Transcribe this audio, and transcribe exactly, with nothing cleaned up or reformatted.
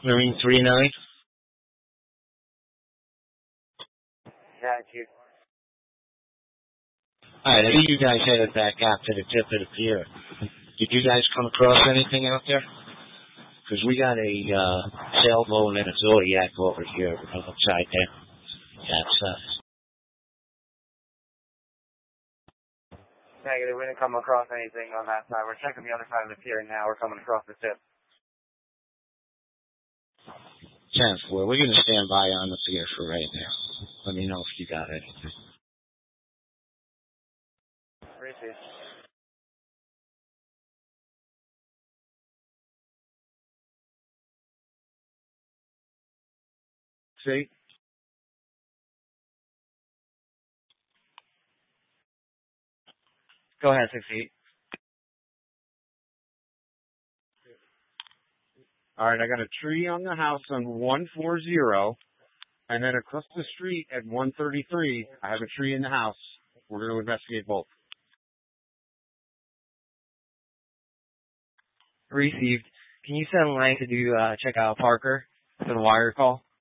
Marine three nine. Yeah, it's you. Alright, I think you guys headed back out to the tip of the pier. Did you guys come across anything out there? Because we got a uh, sailboat and a Zodiac over here outside there. Capsized. Negative, we didn't come across anything on that side. We're checking the other side of the pier now. We're coming across the tip. ten four. We're going to stand by on the pier for right now. Let me know if you got anything. Appreciate it. See? Go ahead, six feet. All right, I got a tree on the house on one forty, and then across the street at one thirty-three, I have a tree in the house. We're going to investigate both. Received. Can you send Lang to do uh, check out Parker for the wire call?